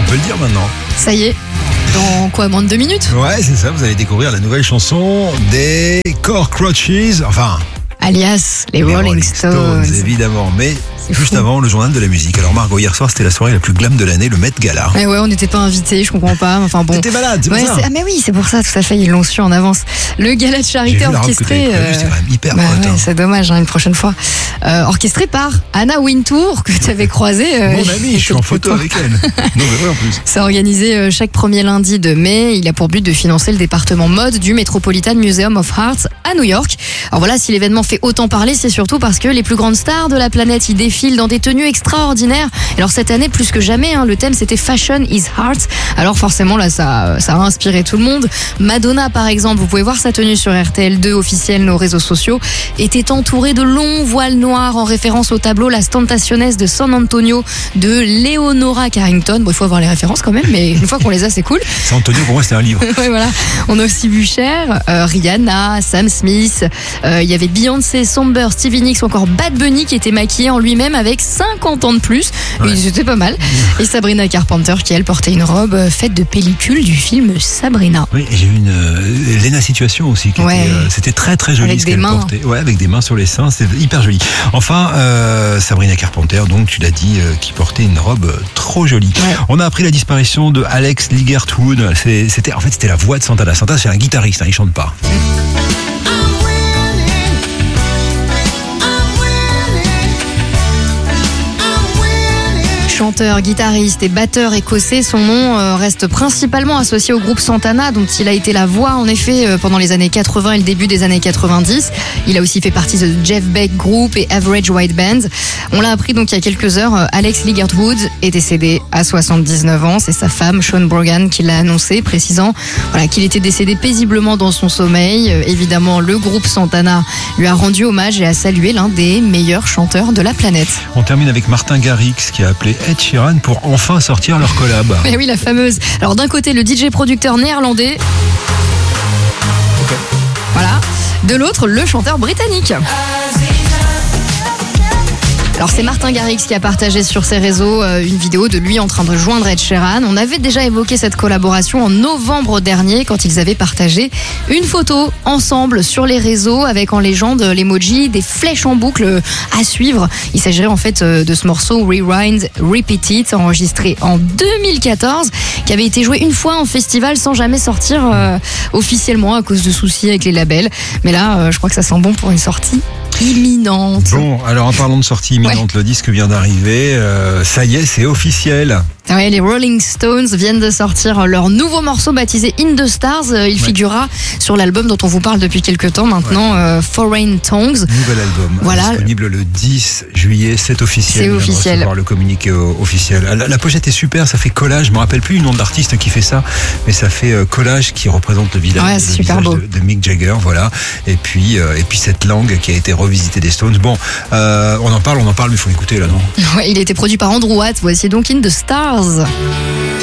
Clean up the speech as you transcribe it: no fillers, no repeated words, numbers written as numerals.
peut le dire maintenant. Ça y est. Dans quoi, moins de 2 minutes? Ouais, c'est ça, vous allez découvrir la nouvelle chanson des Cockroaches, enfin... Alias les Rolling Stones. Évidemment, mais juste fou. avant le journal de la musique. Alors Margot, hier soir c'était la soirée la plus glam de l'année, le Met Gala. Mais ouais, on n'était pas invités, je comprends pas. Enfin bon. T'étais malade, c'est pour ça. Ah mais oui, c'est pour ça, tout à fait, ils l'ont su en avance. Le gala de J'ai charité vu la robe que orchestré. t'avais prévue, c'était quand même hyper hot, ouais, hein. c'est dommage, une prochaine fois. Orchestré par Anna Wintour, que tu avais croisée. Mon amie, je suis en photo avec elle. Non mais ouais, en plus. C'est organisé chaque premier lundi de mai. Il a pour but de financer le département mode du Metropolitan Museum of Art à New York. Alors voilà, si l'événement fait autant parler, c'est surtout parce que les plus grandes stars de la planète y défilent dans des tenues extraordinaires. Alors cette année, plus que jamais, le thème c'était Fashion is Art. Alors forcément là, ça a inspiré tout le monde. Madonna par exemple, vous pouvez voir sa tenue sur RTL2 officiel, nos réseaux sociaux, était entourée de longs voiles noirs en référence au tableau Las Tentaciones de San Antonio de Leonora Carrington. Bon, il faut avoir les références quand même, mais une fois qu'on les a, c'est cool. C'est Antonio, pour moi c'était un livre. Ouais, voilà. On a aussi vu Cher, Rihanna, Sam Smith, il y avait Beyoncé, Somber, Stevie Nicks ou encore Bad Bunny qui était maquillé en lui-même avec 50 ans de plus. Ouais. C'était pas mal. Et Sabrina Carpenter qui elle portait une robe faite de pellicule du film Sabrina. Oui, et j'ai eu une Lena Situation aussi qui Ouais. c'était très très joli Avec ce des qu'elle mains. portait. Ouais, avec des mains sur les seins, c'était hyper joli. Enfin, Sabrina Carpenter, donc tu l'as dit, qui portait une robe trop jolie. Ouais. On a appris la disparition de Alex Ligertwood. C'était la voix de Santana. Santana, c'est un guitariste, il chante pas. Chanteur, guitariste et batteur écossais, son nom reste principalement associé au groupe Santana, dont il a été la voix en effet pendant les années 80 et le début des années 90. Il a aussi fait partie de Jeff Beck Group et Average White Band. On l'a appris donc il y a quelques heures, Alex Ligertwood est décédé à 79 ans. C'est sa femme Sean Brogan qui l'a annoncé, précisant qu'il était décédé paisiblement dans son sommeil. Évidemment, le groupe Santana lui a rendu hommage et a salué l'un des meilleurs chanteurs de la planète. On termine avec Martin Garrix qui a appelé Ed Sheeran pour enfin sortir leur collab. Mais oui, la fameuse. Alors d'un côté, le DJ producteur néerlandais. Voilà. De l'autre, le chanteur britannique. Alors c'est Martin Garrix qui a partagé sur ses réseaux une vidéo de lui en train de joindre Ed Sheeran. On avait déjà évoqué cette collaboration en novembre dernier quand ils avaient partagé une photo ensemble sur les réseaux avec en légende l'emoji des flèches en boucle à suivre. Il s'agirait en fait de ce morceau Rewind Repeat It enregistré en 2014 qui avait été joué une fois en festival sans jamais sortir officiellement à cause de soucis avec les labels. Mais là, je crois que ça sent bon pour une sortie imminente. Bon, alors en parlant de sortie imminente, le disque vient d'arriver. Ça y est, c'est officiel. Ouais, les Rolling Stones viennent de sortir leur nouveau morceau baptisé In the Stars. Il figurera sur l'album dont on vous parle depuis quelques temps maintenant, Foreign Tongues. Nouvel album, Voilà. disponible le 10 juillet, c'est officiel. C'est On vient de officiel. recevoir le communiqué officiel. La pochette est super, ça fait collage. Je me rappelle plus le nom de l'artiste qui fait ça, mais ça fait collage qui représente le Ouais, c'est super beau. de Mick Jagger, voilà. Et puis cette langue qui a été revisitée des Stones. Bon, on en parle, mais il faut écouter là, non? Ouais, il a été produit par Andrew Watt. Voici donc In the Stars.